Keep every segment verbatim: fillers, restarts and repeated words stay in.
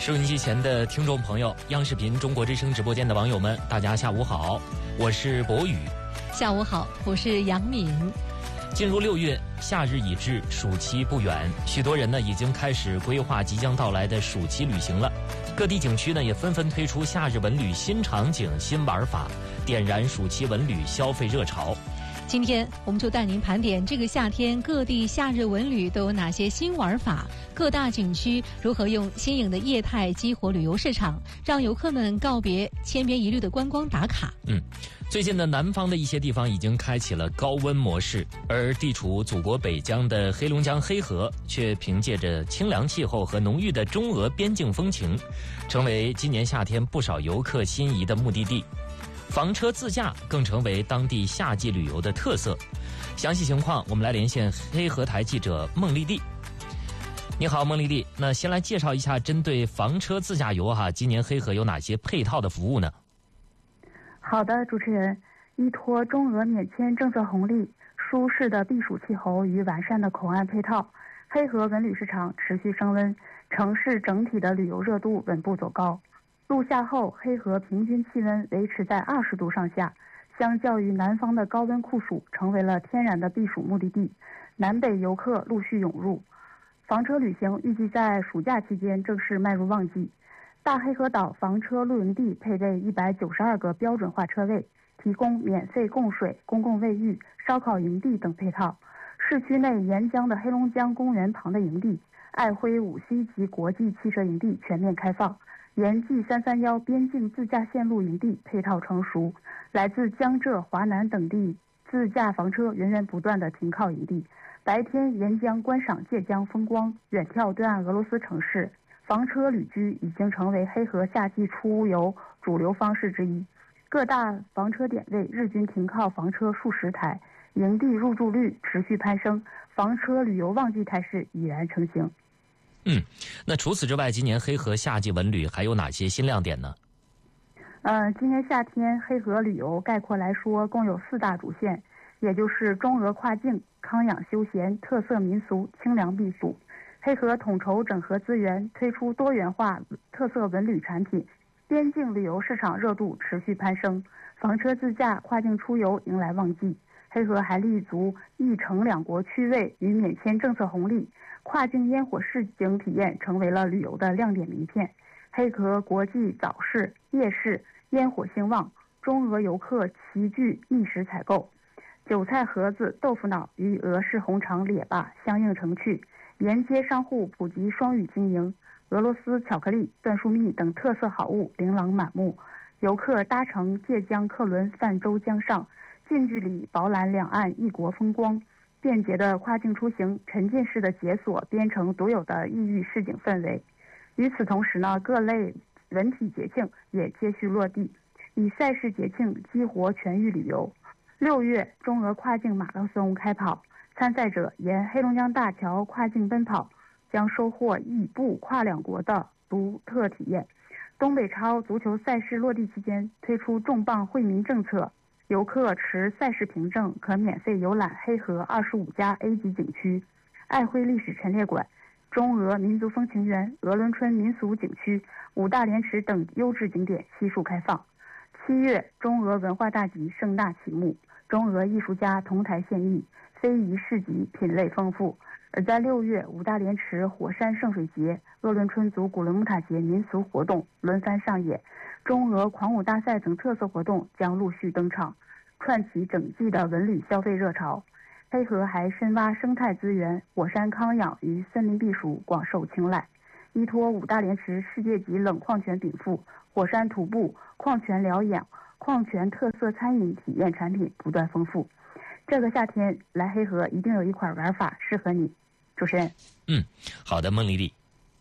收音机前的听众朋友，央视频中国之声直播间的网友们，大家下午好，我是博宇。 下午好，我是杨敏。 进入六月，夏日已至，暑期不远，许多人呢已经开始规划即将到来的暑期旅行了。各地景区呢也纷纷推出夏日文旅新场景、新玩法，点燃暑期文旅消费热潮。 今天我们就带您盘点这个夏天各地夏日文旅都有哪些新玩法，各大景区如何用新颖的业态激活旅游市场，让游客们告别千篇一律的观光打卡。 嗯，最近呢，南方的一些地方已经开启了高温模式，而地处祖国北疆的黑龙江黑河却凭借着清凉气候和浓郁的中俄边境风情，成为今年夏天不少游客心仪的目的地。房车自驾更成为当地夏季旅游的特色。详细情况我们来连线黑河台记者孟丽丽。你好，孟丽丽。那先来介绍一下针对房车自驾游哈，今年黑河有哪些配套的服务呢？ 好的，主持人，依托中俄免签政策红利、舒适的避暑气候与完善的口岸配套，黑河文旅市场持续升温，城市整体的旅游热度稳步走高。入夏后，黑河平均气温维持在二十度上下，相较于南方的高温酷暑，成为了天然的避暑目的地。南北游客陆续涌入，房车旅行预计在暑假期间正式迈入旺季。大黑河岛房车露营地配备一百九十二个标准化车位，提供免费供水、公共卫浴、烧烤营地等配套。市区内沿江的黑龙江公园旁的营地、爱辉五 C 级国际汽车营地全面开放。沿 G 三三一边境自驾线路营地配套成熟，来自江浙、华南等地自驾房车源源不断的停靠营地。白天沿江观赏界江风光，远眺对岸俄罗斯城市。房车旅居已经成为黑河夏季出游主流方式之一。各大房车点位日均停靠房车数十台，营地入住率持续攀升，房车旅游旺季态势已然成型。 嗯，那除此之外，今年黑河夏季文旅还有哪些新亮点呢？ 呃，今年夏天黑河旅游概括来说共有四大主线，也就是中俄跨境、康养休闲、特色民俗、清凉避暑。黑河统筹整合资源，推出多元化特色文旅产品，边境旅游市场热度持续攀升，房车自驾、跨境出游迎来旺季。黑河还立足一城两国区位与免签政策红利，跨境烟火市景体验成为了旅游的亮点名片。黑河国际早市、夜市烟火兴旺，中俄游客齐聚觅食采购。韭菜盒子、豆腐脑与俄式红肠列巴相映成趣，沿街商户普及双语经营，俄罗斯巧克力、椴树蜜等特色好物琳琅满目。游客搭乘界江客轮泛舟江上，近距离饱览两岸异国风光。便捷的跨境出行，沉浸式的解锁编成独有的异域市井氛围。与此同时呢，各类文体节庆也接续落地，以赛事节庆激活全域旅游。六月，中俄跨境马拉松开跑，参赛者沿黑龙江大桥跨境奔跑，将收获异步跨两国的独特体验。东北超足球赛事落地期间，推出重磅惠民政策。游客持赛事凭证可免费游览黑河二十五家 A 级景区，爱辉历史陈列馆、中俄民族风情园、鹅伦春民俗景区、五大连池等优质景点悉数开放。七月，中俄文化大集盛大启幕，中俄艺术家同台献艺，非遗市集品类丰富。而在六月，五大连池火山圣水节、鄂伦春族古伦木塔节民俗活动轮番上演，中俄狂舞大赛等特色活动将陆续登场，串起整季的文旅消费热潮。黑河还深挖生态资源，火山康养与森林避暑广受青睐。依托五大连池世界级冷矿泉禀赋，火山徒步、矿泉疗养、矿泉特色餐饮体验产品不断丰富。这个夏天来黑河一定有一款玩法适合你。主持人， 嗯，好的，孟丽丽。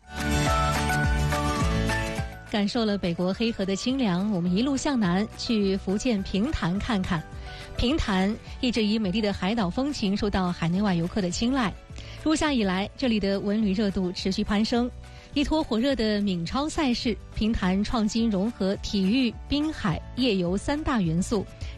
感受了北国黑河的清凉，我们一路向南去福建平潭看看。平潭一直以美丽的海岛风情受到海内外游客的青睐，入夏以来，这里的文旅热度持续攀升。依托火热的闽超赛事，平潭创新融合体育、滨海、夜游三大元素，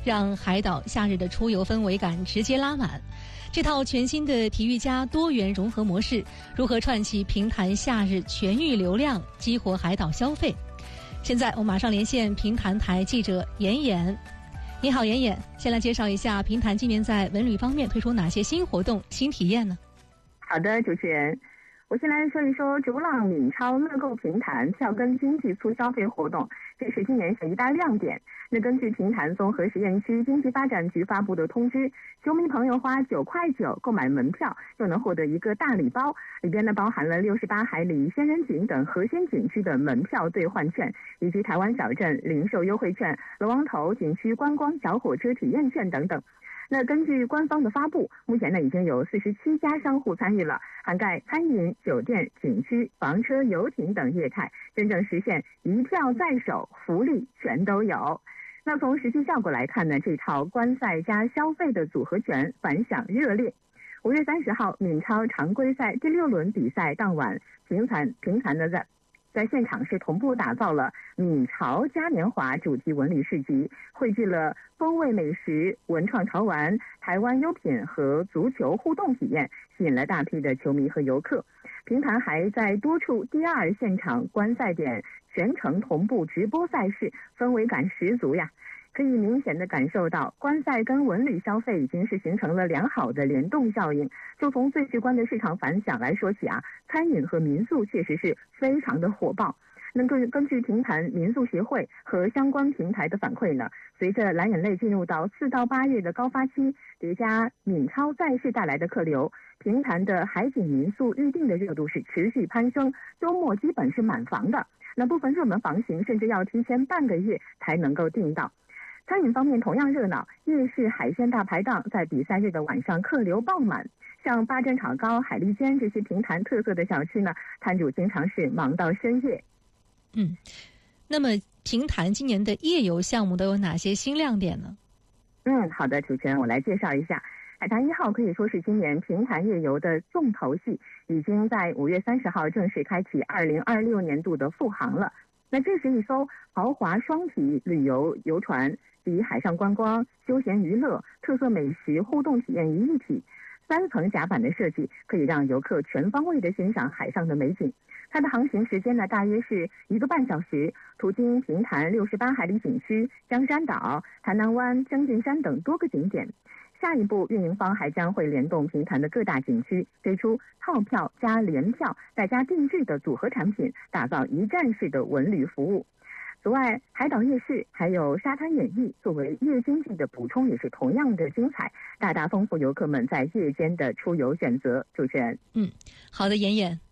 让海岛夏日的出游氛围感直接拉满。这套全新的体育加多元融合模式，如何串起平潭夏日全域流量，激活海岛消费？现在我们马上连线平潭台记者妍妍。你好，妍妍，先来介绍一下平潭今年在文旅方面推出哪些新活动、新体验呢？ 好的，主持人，我先来说一说逐浪闽超乐购平潭票根经济促消费活动，这是今年是一大亮点。那根据平潭综合实验区经济发展局发布的通知，球迷朋友花九块九购买门票，就能获得一个大礼包，里边呢包含了六十八海里仙人井等核心景区的门票兑换券，以及台湾小镇零售优惠券、龙王头景区观光小火车体验券等等。那根据官方的发布，目前呢已经有四十七家商户参与了，涵盖餐饮、酒店、景区、房车、游艇等业态，真正实现一票在手，福利全都有。那从实际效果来看呢，这套观赛加消费的组合拳反响热烈。五月三十号，闽超常规赛第六轮比赛当晚，平潭平潭呢在在现场是同步打造了闽潮嘉年华主题文旅市集，汇聚了风味美食、文创潮玩、台湾优品和足球互动体验，吸引了大批的球迷和游客。平潭还在多处第二现场观赛点全程同步直播赛事，氛围感十足呀。可以明显的感受到，观赛跟文旅消费已经是形成了良好的联动效应。就从最直观的市场反响来说起啊，餐饮和民宿确实是非常的火爆。那根根据平潭民宿协会和相关平台的反馈呢，随着蓝眼泪进入到四到八月的高发期，叠加闽超赛事带来的客流，平潭的海景民宿预订的热度是持续攀升，周末基本是满房的。那部分热门房型甚至要提前半个月才能够订到。餐饮方面同样热闹，夜市海鲜大排档在比赛日的晚上客流爆满。像八珍炒糕、海蛎煎这些平潭特色的小吃呢，摊主经常是忙到深夜。 嗯，那么平潭今年的夜游项目都有哪些新亮点呢？ 嗯，好的，主持人，我来介绍一下。海棠一号可以说是今年平潭夜游的重头戏，已经在五月三十号正式开启二零二六年度的复航了。那这是一艘豪华双体旅游游船，集海上观光、休闲娱乐、特色美食、互动体验于一体。三层甲板的设计可以让游客全方位的欣赏海上的美景。它的航行时间呢，大约是一个半小时，途经平潭六十八海里景区、江山岛、潭南湾、将军山等多个景点。下一步，运营方还将会联动平潭的各大景区，推出套票加联票再加定制的组合产品，打造一站式的文旅服务。此外，海岛夜市还有沙滩演艺作为夜经济的补充，也是同样的精彩，大大丰富游客们在夜间的出游选择。主持人， 嗯，好的，妍妍。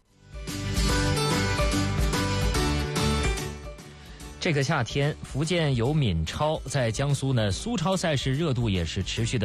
这个夏天，福建有闽超，在江苏呢，苏超赛事热度也是持续的。